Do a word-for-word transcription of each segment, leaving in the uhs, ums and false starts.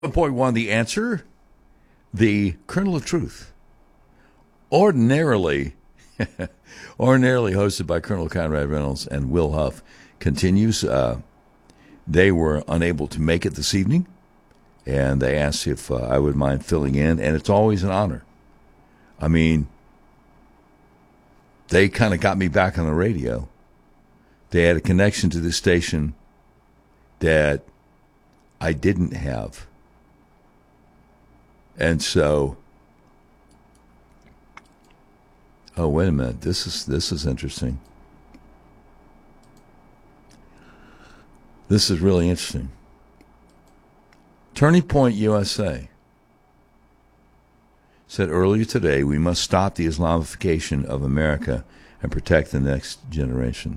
Point one, the answer, the kernel of truth. Ordinarily, ordinarily hosted by Colonel Conrad Reynolds and Will Huff, continues. Uh, they were unable to make it this evening, and they asked if uh, I would mind filling in, and it's always an honor. I mean, they kind of got me back on the radio. They had a connection to this station that I didn't have. And so, oh, wait a minute. This is this is interesting. This is really interesting. Turning Point U S A said earlier today, we must stop the Islamification of America and protect the next generation.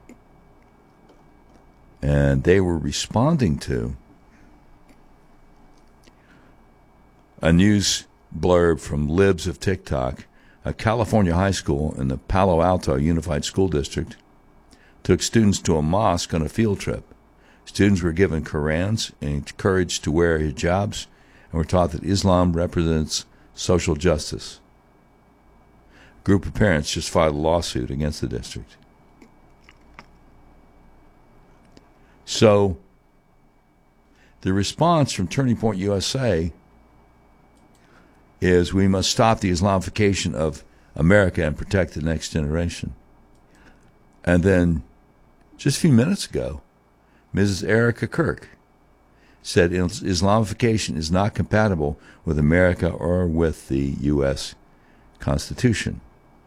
And they were responding to a news blurb from Libs of TikTok. A California high school in the Palo Alto Unified School District took students to a mosque on a field trip. Students were given Qurans and encouraged to wear hijabs and were taught that Islam represents social justice. A group of parents just filed a lawsuit against the district. So, the response from Turning Point U S A is we must stop the Islamification of America and protect the next generation. And then, just a few minutes ago, Missus Erica Kirk said Islamification is not compatible with America or with the U S Constitution.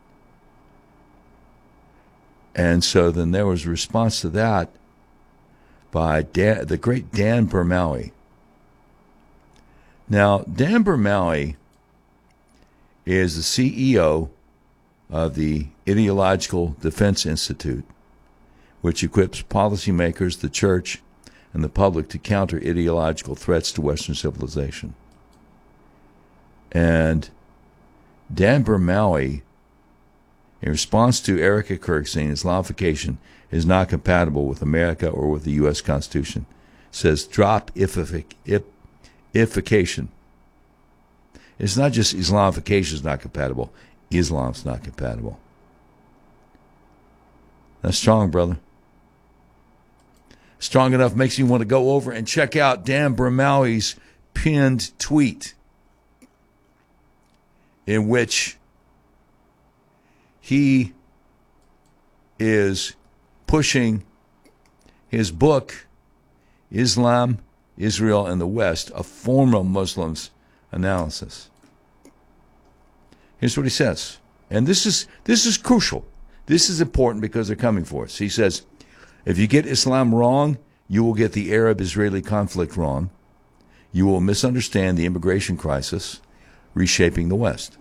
And so then there was a response to that by Dan, the great Dan Bermaui. Now, Dan Bermaui is the C E O of the Ideological Defense Institute, which equips policymakers, the church, and the public to counter ideological threats to Western civilization. And Dan Bermaui, in response to Erica Kirk saying Islamification is not compatible with America or with the U S Constitution, says drop ific- if, ification. It's not just Islamification is not compatible. Islam's not compatible. That's strong, brother. Strong enough makes you want to go over and check out Dan Bermaui's pinned tweet in which he is pushing his book, Islam, Israel, and the West, a former Muslim's analysis. Here's what he says, and this is this is crucial. This is important because they're coming for us. He says, if you get Islam wrong, you will get the Arab-Israeli conflict wrong. You will misunderstand the immigration crisis reshaping the West.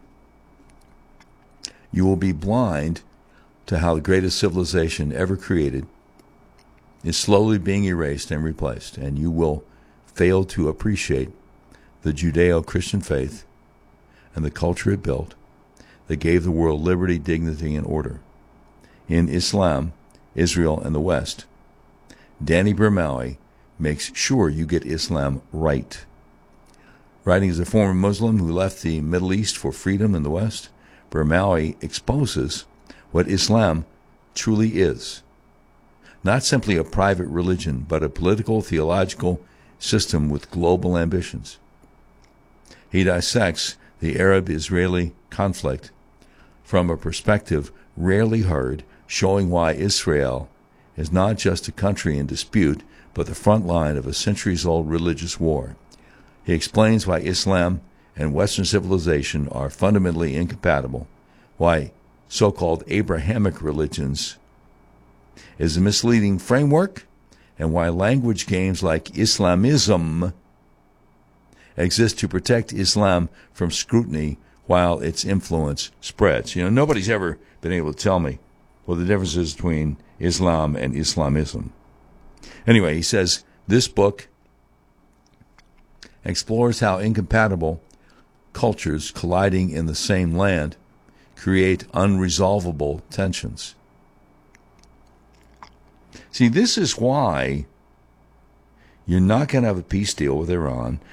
You will be blind to how the greatest civilization ever created is slowly being erased and replaced, and you will fail to appreciate the Judeo-Christian faith and the culture it built that gave the world liberty, dignity, and order. In Islam, Israel, and the West, Danny Bermaui makes sure you get Islam right. Writing as a former Muslim who left the Middle East for freedom in the West, Bermaui exposes what Islam truly is. Not simply a private religion, but a political, theological system with global ambitions. He dissects the Arab-Israeli conflict from a perspective rarely heard, showing why Israel is not just a country in dispute, but the front line of a centuries-old religious war. He explains why Islam and Western civilization are fundamentally incompatible, why so-called Abrahamic religions is a misleading framework, and why language games like Islamism exist to protect Islam from scrutiny while its influence spreads. You know, nobody's ever been able to tell me what the difference is between Islam and Islamism. Anyway, he says this book explores how incompatible cultures colliding in the same land create unresolvable tensions. See, this is why You're not going to have a peace deal with Iran.